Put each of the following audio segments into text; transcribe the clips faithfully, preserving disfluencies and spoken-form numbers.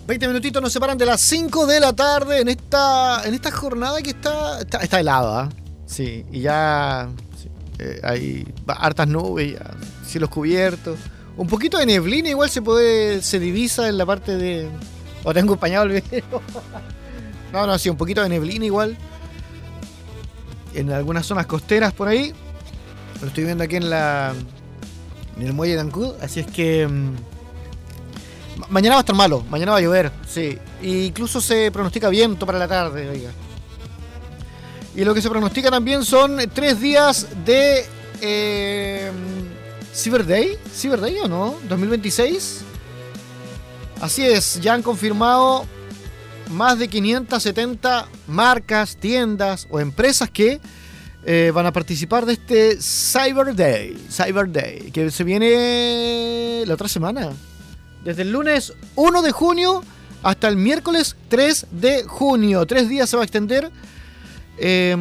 veinte minutitos nos separan de las cinco de la tarde en esta en esta jornada que está está, está helada. ¿eh? Sí, y ya sí, eh, hay hartas nubes, ya, cielos cubiertos. Un poquito de neblina igual se puede se divisa en la parte de... O tengo empañado el video. No, no, sí, un poquito de neblina igual. En algunas zonas costeras por ahí. Lo estoy viendo aquí en la en el muelle de Ancud, así es que mmm, mañana va a estar malo, mañana va a llover, sí. E incluso se pronostica viento para la tarde, oiga. Y lo que se pronostica también son tres días de eh, Cyber Day, Cyber Day o no, dos mil veintiséis. Así es, ya han confirmado más de quinientas setenta marcas, tiendas o empresas que eh, van a participar de este Cyber Day, Cyber Day, que se viene la otra semana. Desde el lunes uno de junio hasta el miércoles tres de junio. Tres días se va a extender eh,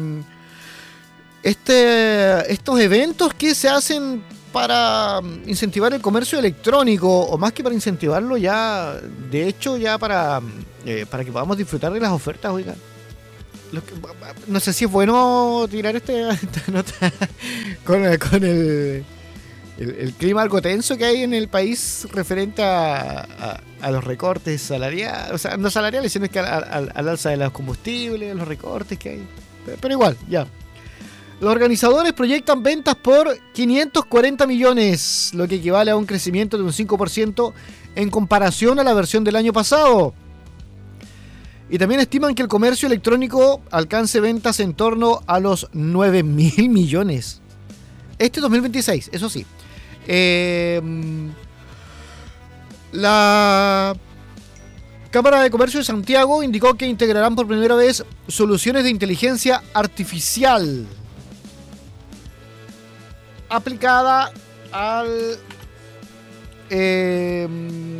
este, estos eventos que se hacen para incentivar el comercio electrónico, o más que para incentivarlo, ya, de hecho, ya para, eh, para que podamos disfrutar de las ofertas, oiga. Lo que, no sé si es bueno tirar este, esta nota con, con el... El, el clima algo tenso que hay en el país referente a, a, a los recortes salariales, o sea, no salariales, sino es que al, al alza de los combustibles, los recortes que hay. Pero, pero igual, ya. Los organizadores proyectan ventas por quinientos cuarenta millones, lo que equivale a un crecimiento de un cinco por ciento en comparación a la versión del año pasado. Y también estiman que el comercio electrónico alcance ventas en torno a los nueve mil millones. Este dos mil veintiséis, eso sí. Eh, la Cámara de Comercio de Santiago indicó que integrarán por primera vez soluciones de inteligencia artificial aplicada al, eh,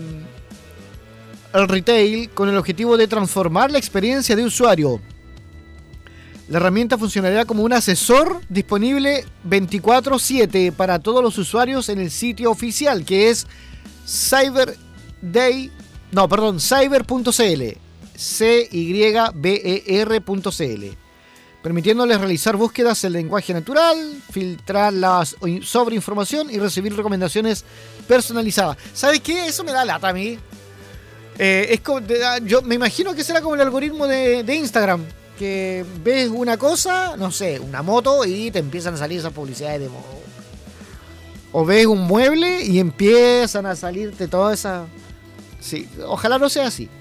al retail con el objetivo de transformar la experiencia de usuario. La herramienta funcionará como un asesor disponible veinticuatro siete para todos los usuarios en el sitio oficial, que es Cyber Day, no, perdón, cyber punto c l, C Y B E R punto c l, permitiéndoles realizar búsquedas en lenguaje natural, filtrar la sobreinformación y recibir recomendaciones personalizadas. ¿Sabes qué? Eso me da lata a mí. Eh, es como, yo me imagino que será como el algoritmo de, de Instagram, que ves una cosa, no sé, una moto, y te empiezan a salir esas publicidades de moto. O ves un mueble y empiezan a salirte toda esa... Sí, ojalá no sea así.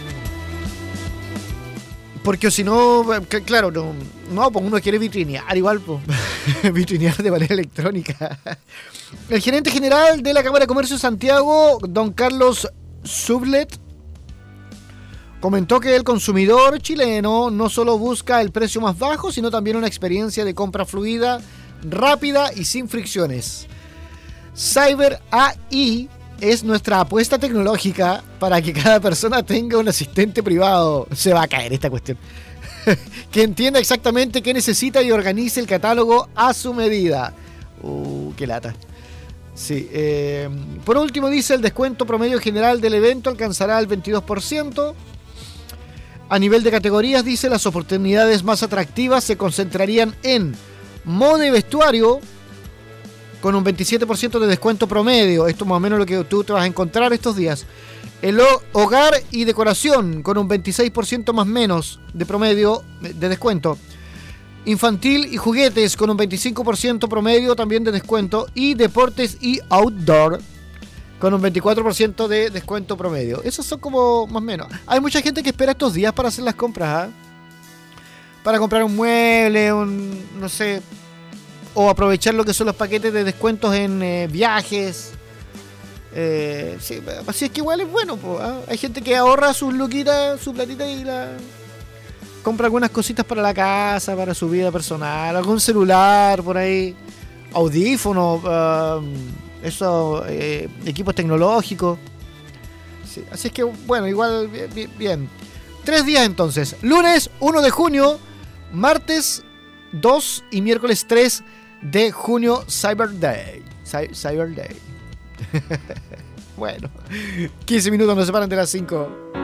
Porque si no, claro, no, no, pues uno quiere vitrinear igual, pues. Vitrinear de manera electrónica. El gerente general de la Cámara de Comercio de Santiago, don Carlos Sublet, comentó que el consumidor chileno no solo busca el precio más bajo, sino también una experiencia de compra fluida, rápida y sin fricciones. Cyber A I es nuestra apuesta tecnológica para que cada persona tenga un asistente privado. Se va a caer esta cuestión. Que entienda exactamente qué necesita y organice el catálogo a su medida. Uh, qué lata. Sí, eh, por último dice, el descuento promedio general del evento alcanzará el veintidós por ciento. A nivel de categorías, dice, las oportunidades más atractivas se concentrarían en moda y vestuario, con un veintisiete por ciento de descuento promedio. Esto más o menos lo que tú te vas a encontrar estos días. El hogar y decoración, con un veintiséis por ciento más menos de promedio de descuento. Infantil y juguetes, con un veinticinco por ciento promedio también de descuento. Y deportes y outdoor, con un veinticuatro por ciento de descuento promedio. Esos son como más o menos. Hay mucha gente que espera estos días para hacer las compras, ¿eh? Para comprar un mueble, un, no sé, o aprovechar lo que son los paquetes de descuentos en eh, viajes. Eh, sí, así es que igual es bueno, pues, ¿eh? Hay gente que ahorra sus luquitas, su platita y la compra algunas cositas para la casa, para su vida personal, algún celular por ahí, audífonos, uh, esos eh, equipos tecnológicos. Sí, así es que bueno, igual bien, bien. Tres días entonces: lunes uno de junio, martes dos y miércoles tres de junio, Cyber Day. Cy- Cyber Day. Bueno, quince minutos nos separan de las cinco.